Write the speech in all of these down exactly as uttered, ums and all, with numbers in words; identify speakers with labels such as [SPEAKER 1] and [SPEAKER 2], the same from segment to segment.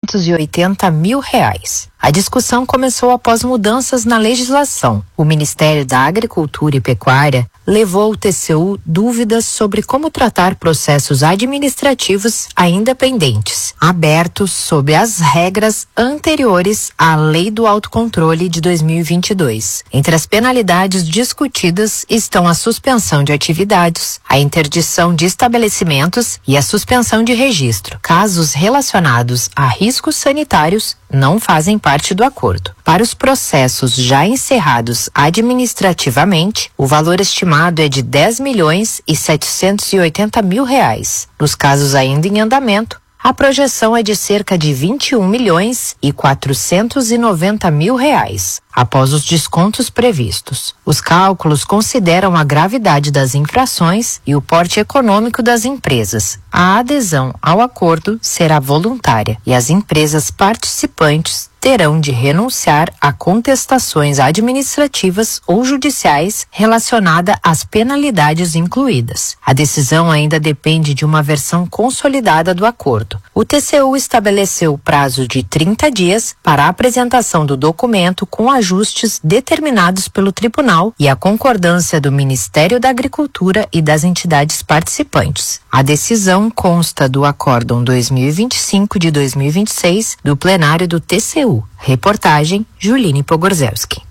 [SPEAKER 1] setecentos e oitenta mil reais. A discussão começou após mudanças na legislação. O Ministério da Agricultura e Pecuária levou ao T C U dúvidas sobre como tratar processos administrativos ainda pendentes, abertos sob as regras anteriores à Lei do Autocontrole de dois mil e vinte e dois. Entre as penalidades discutidas estão a suspensão de atividades, a interdição de estabelecimentos e a suspensão de registro. Casos relacionados a riscos sanitários não fazem parte do acordo. Para os processos já encerrados administrativamente, o valor estimado é de dez milhões e setecentos e oitenta mil reais. Nos casos ainda em andamento, a projeção é de cerca de vinte e um milhões e quatrocentos e noventa mil reais, após os descontos previstos. Os cálculos consideram a gravidade das infrações e o porte econômico das empresas. A adesão ao acordo será voluntária e as empresas participantes terão de renunciar a contestações administrativas ou judiciais relacionadas às penalidades incluídas. A decisão ainda depende de uma versão consolidada do acordo. O T C U estabeleceu prazo de trinta dias para a apresentação do documento com ajustes determinados pelo tribunal e a concordância do Ministério da Agricultura e das entidades participantes. A decisão consta do Acórdão dois mil e vinte e cinco de dois mil e vinte e seis do plenário do T C U. Reportagem Juline Pogorzelski.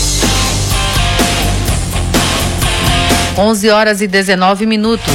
[SPEAKER 2] onze horas e dezenove minutos.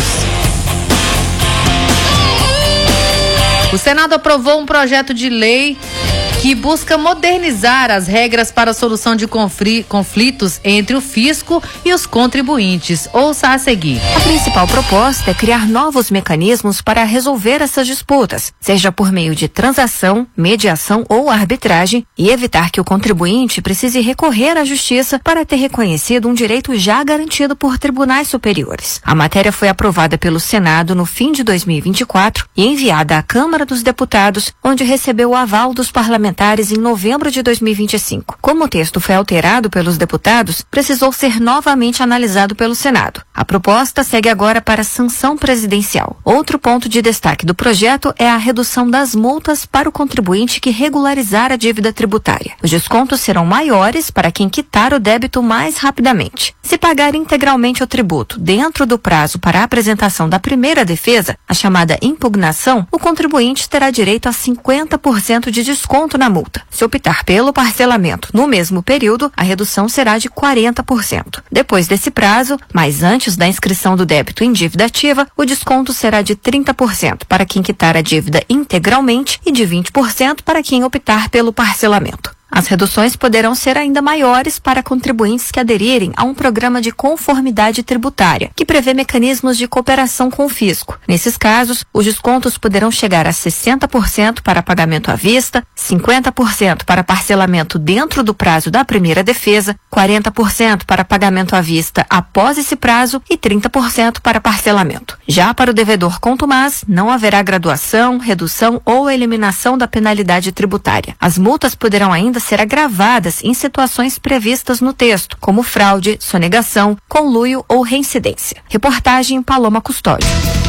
[SPEAKER 2] O Senado aprovou um projeto de lei que busca modernizar as regras para a solução de conflitos entre o fisco e os contribuintes. Ouça a seguir.
[SPEAKER 3] A principal proposta é criar novos mecanismos para resolver essas disputas, seja por meio de transação, mediação ou arbitragem, e evitar que o contribuinte precise recorrer à justiça para ter reconhecido um direito já garantido por tribunais superiores. A matéria foi aprovada pelo Senado no fim de dois mil e vinte e quatro e enviada à Câmara dos Deputados, onde recebeu o aval dos parlamentares em novembro de dois mil e vinte e cinco. Como o texto foi alterado pelos deputados, precisou ser novamente analisado pelo Senado. A proposta segue agora para a sanção presidencial. Outro ponto de destaque do projeto é a redução das multas para o contribuinte que regularizar a dívida tributária. Os descontos serão maiores para quem quitar o débito mais rapidamente. Se pagar integralmente o tributo dentro do prazo para a apresentação da primeira defesa, a chamada impugnação, o contribuinte terá direito a cinquenta por cento de desconto na multa. Se optar pelo parcelamento no mesmo período, a redução será de quarenta por cento. Depois desse prazo, mas antes da inscrição do débito em dívida ativa, o desconto será de trinta por cento para quem quitar a dívida integralmente e de vinte por cento para quem optar pelo parcelamento. As reduções poderão ser ainda maiores para contribuintes que aderirem a um programa de conformidade tributária, que prevê mecanismos de cooperação com o fisco. Nesses casos, os descontos poderão chegar a sessenta por cento para pagamento à vista, cinquenta por cento para parcelamento dentro do prazo da primeira defesa, quarenta por cento para pagamento à vista após esse prazo e trinta por cento para parcelamento. Já para o devedor contumaz, não haverá graduação, redução ou eliminação da penalidade tributária. As multas poderão ainda ser agravadas em situações previstas no texto, como fraude, sonegação, conluio ou reincidência. Reportagem Paloma Custódio.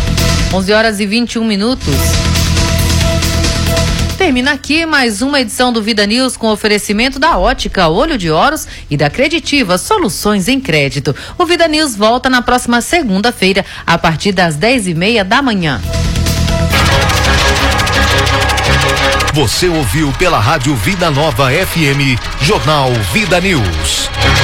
[SPEAKER 2] onze horas e vinte e um minutos. Termina aqui mais uma edição do Vida News com oferecimento da Ótica Olho de Horus e da Creditiva Soluções em Crédito. O Vida News volta na próxima segunda-feira, a partir das dez e meia da manhã.
[SPEAKER 4] Você ouviu pela Rádio Vida Nova F M, Jornal Vida News.